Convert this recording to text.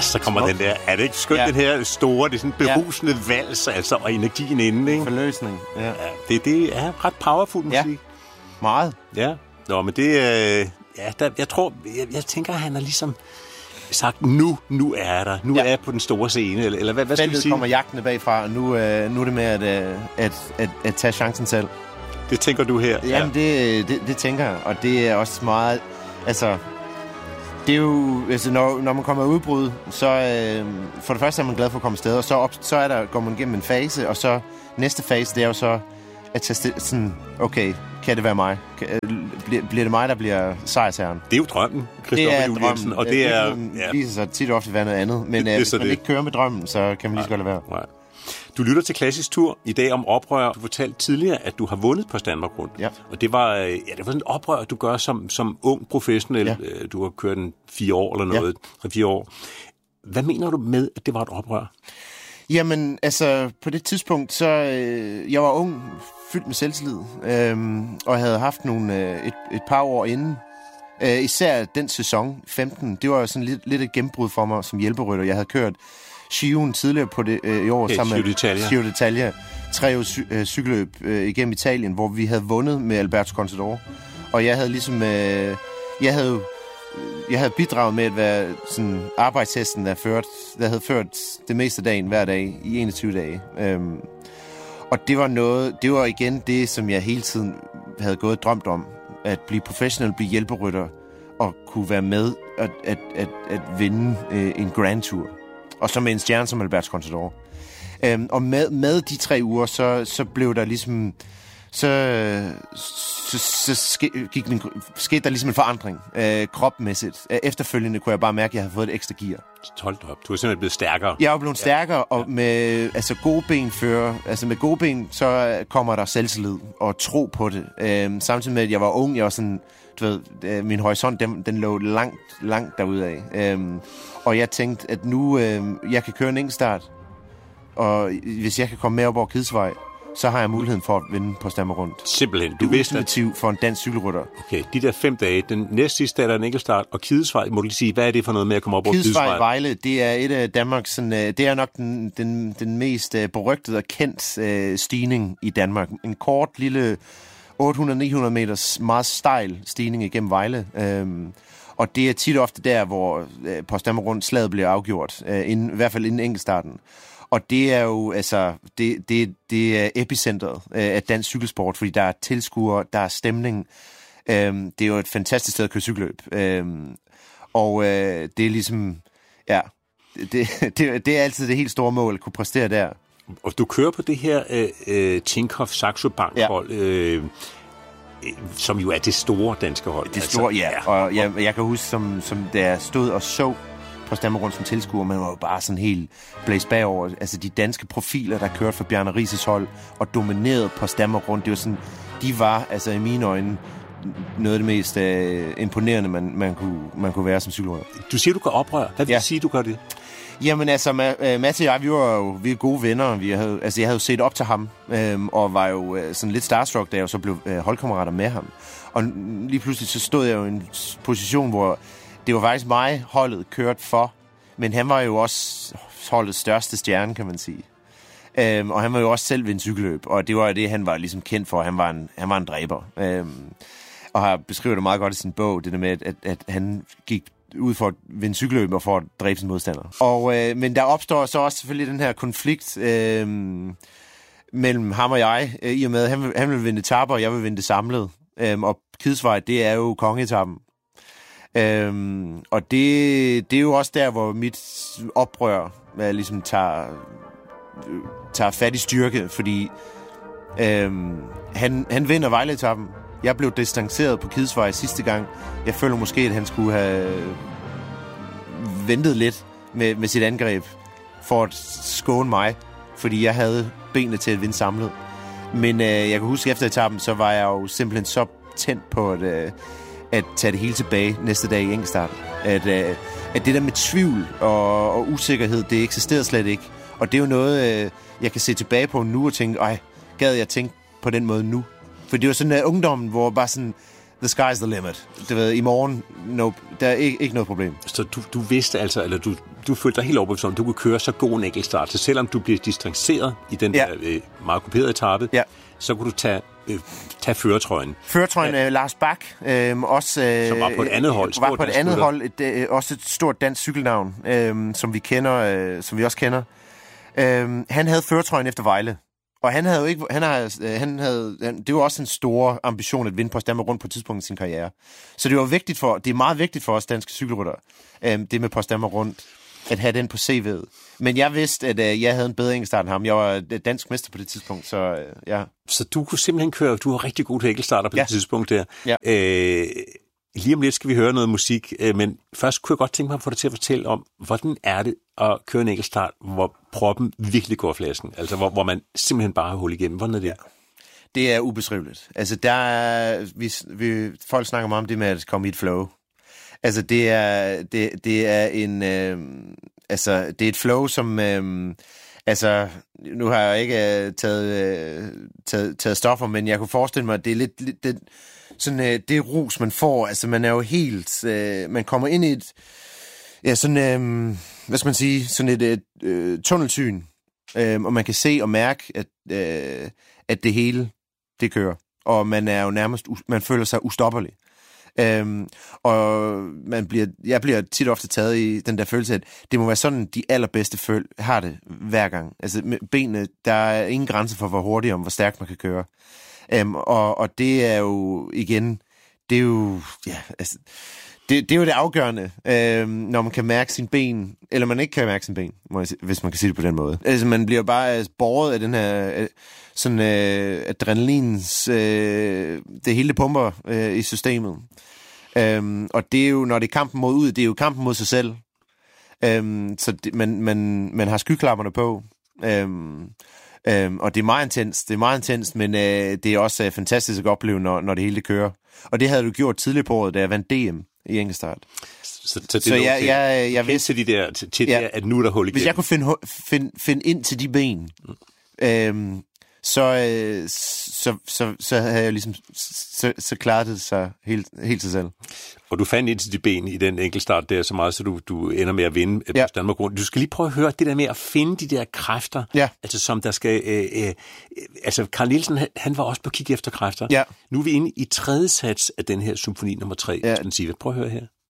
så kommer den der, er det ikke skønt, den her store, det er sådan berusende vals, altså, og energien inden, ikke? Forløsning, det er ret powerful musik. Ja, meget. Ja, nå, men det, jeg tænker, han har ligesom sagt, nu er der, nu er jeg på den store scene, eller hvad skal vi sige? Kommer jagtene bagfra, og nu er det med at tage chancen selv. Det tænker du her? Jamen, det tænker jeg, og det er også meget, altså, det er jo, altså, når man kommer i udbrud, så for det første er man glad for at komme afsted, og så går man igennem en fase, og så næste fase, det er jo så at tage sådan, okay, kan det være mig? Bliver det mig, der bliver sejrsherren? Det er jo drømmen, Christoffer Juel Jensen, og det er... viser sig tit og ofte være noget andet, men hvis man ikke kører med drømmen, så kan man lige så godt lade være. Nej. Du lytter til Klassisk Tur i dag om oprør. Du fortalte tidligere, at du har vundet på Danmark rundt. Ja. Og det var sådan et oprør, du gør som ung professionel. Ja. Du har kørt 4 år eller noget, 3-4 år. Hvad mener du med, at det var et oprør? Jamen, altså, på det tidspunkt, så... jeg var ung, fyldt med selvtillid, og havde haft et par år inden. Især den sæson, 15, det var jo sådan lidt et gennembrud for mig som hjælperytter. Jeg havde kørt Skiven tidligere på det i år sammen med Giro d'Italia. 3 cykelløb igennem Italien, hvor vi havde vundet med Alberto Contador. Og jeg havde ligesom... Jeg havde bidraget med at være sådan arbejdshesten, der havde ført det meste af dagen hver dag i 21 dage. Og det var igen det, som jeg hele tiden havde gået og drømt om. At blive professionel, blive hjælperytter og kunne være med at vinde en Grand Tour. Og så med en stjerne som Alberto Contador. Og med de 3 uger, så blev der ligesom... skete der ligesom en forandring kropmæssigt. Efterfølgende kunne jeg bare mærke, at jeg havde fået et ekstra gear. Hold da op. Du er simpelthen blevet stærkere. Jeg er blevet stærkere, og med gode ben med gode ben, så kommer der selvtillid og tro på det. Samtidig med, at jeg var ung, jeg var sådan, du ved, min horisont, den lå langt derudad. Og jeg tænkte, at nu, jeg kan køre en enkeltstart, og hvis jeg kan komme med op over Kidsvej, så har jeg muligheden for at vinde på Stammer rundt. Simpelthen. Du vidste ultimativ for en dansk cykelrytter. Okay, de der 5 dage, den næste sidste er der en enkeltstart, og Kidesvej, må du lige sige, hvad er det for noget med at komme op over Kidesvej? Kidesvej Vejle, det er et af Danmarks, sådan, det er nok den mest berygtede og kendt stigning i Danmark. En kort, lille 800-900 meters meget stejl stigning igennem Vejle. Og det er tit ofte der, hvor på Stammer rundt slaget bliver afgjort, i hvert fald inden enkeltstarten. Og det er jo, altså, det er epicentret af dansk cykelsport, fordi der er tilskuere, der er stemning. Det er jo et fantastisk sted at køre cykelløb. Og det er ligesom, ja, det er altid det helt store mål at kunne præstere der. Og du kører på det her Tinkoff Saxo Bank-hold, som jo er det store danske hold. Det store, ja. Og jeg kan huske, som da jeg stod og så på Stammer rundt som tilskuer, man var jo bare sådan helt blæst bagover. Altså de danske profiler, der kørte for Bjarne Rises hold og dominerede på Stammer rundt, det var sådan, de var altså i mine øjne noget af det mest imponerende, man kunne være som cykelrytter. Du siger, du kan oprøre. Hvad vil sige, du gør det? Jamen altså, Mads og jeg, vi er gode venner. Jeg havde jo set op til ham, og var jo sådan lidt starstruck, da jeg så blev holdkammerater med ham. Og lige pludselig så stod jeg jo i en position, hvor det var faktisk mig, holdet kørte for, men han var jo også holdets største stjerne, kan man sige. Og han var jo også selv ved en cykelløb, og det var det, han var ligesom kendt for. Han var en dræber. Og har beskrevet det meget godt i sin bog, det der med, at han gik ud for at vinde cykelløb og for at dræbe sin modstander. Men der opstår så også selvfølgelig den her konflikt mellem ham og jeg, i og med, at han vil vinde etaper, og jeg vil vinde det samlet. Og Kidsvej, det er jo kongeetappen. Og det er jo også der, hvor mit oprør ligesom tager fat i styrke, fordi han vinder Vejle-etappen. Jeg blev distanceret på Kidsvej sidste gang. Jeg føler måske, at han skulle have ventet lidt med sit angreb for at skåne mig, fordi jeg havde benene til at vinde samlet. Men jeg kan huske, efter etappen, så var jeg jo simpelthen så tændt på at tage det hele tilbage næste dag i enkeltstarten. At det der med tvivl og usikkerhed, det eksisterer slet ikke. Og det er jo noget, jeg kan se tilbage på nu og tænke, gad jeg tænke på den måde nu? For det var sådan ungdommen, hvor bare sådan, the sky's the limit. Du ved, i morgen, nope, der er ikke noget problem. Så du vidste altså, eller du følte dig helt overbevist om, du kunne køre så god en enkeltstart, så selvom du bliver distanceret i den der meget kuperede etape, så kunne du tage førertrøjen. Førertrøjen, Lars Bak, også... som var på et andet hold. Var på et andet hold, også et stort dansk cykelnavn, som vi kender, som vi også kender. Han havde førertrøjen efter Vejle. Og han havde jo ikke, det var også en stor ambition at vinde Post Danmark rundt på et tidspunkt i sin karriere. Så det er meget vigtigt for os danske cykelryttere, det med Post Danmark rundt, at have den på CV'et. Men jeg vidste, at jeg havde en bedre enkeltstart end ham. Jeg var dansk mester på det tidspunkt, så ja. Så du kunne simpelthen køre, du var rigtig god til enkeltstarter på det tidspunkt der. Ja. Lige om lidt skal vi høre noget musik, men først kunne jeg godt tænke mig at få dig til at fortælle om, hvordan er det at køre en enkeltstart, hvor proppen virkelig går af flasken? Altså, hvor man simpelthen bare har hul igennem. Hvordan er det? Ja. Det er ubeskriveligt. Altså, der er, folk snakker meget om det med at komme i et flow. Altså, det er et flow, som... altså, nu har jeg ikke taget stoffer, men jeg kunne forestille mig, at det er lidt sådan det rus, man får. Altså, man er jo helt... man kommer ind i et... Ja, sådan... hvad skal man sige? Sådan et tunnelsyn. Og man kan se og mærke, at det hele, det kører. Og man er jo nærmest... man føler sig ustoppelig. Og jeg bliver tit ofte taget i den der følelse, at det må være sådan, de allerbedste har det hver gang. Altså med benene, der er ingen grænse for, hvor hurtigt og hvor stærkt man kan køre. Og det er jo igen, det er jo, ja, altså, det er jo det afgørende, når man kan mærke sine ben, eller man ikke kan mærke sine ben, hvis man kan sige det på den måde. Altså man bliver bare båret af den her sådan adrenalins, det hele pumper i systemet. Og det er jo, når det er kampen mod ud, det er jo kampen mod sig selv. Så man har skyklapperne på. Og det er meget intenst, men det er også fantastisk at opleve, når det hele det kører. Og det havde du gjort tidligere på året, da jeg vandt DM i enkeltstart. Så jeg vidste til de der, til det, at nu er der hul igennem. Hvis jeg kunne finde ind til de ben, så havde jeg ligesom så klaret det sig helt sig selv. Og du fandt ind til de ben i den enkeltstart der så meget, så du ender med at vinde på Danmark rundt. Du skal lige prøve at høre det der med at finde de der kræfter, altså som der skal... altså Carl Nielsen, han var også på kig efter kræfter. Ja. Nu er vi inde i tredje sats af den her symfoni nummer 3. Prøv at høre her.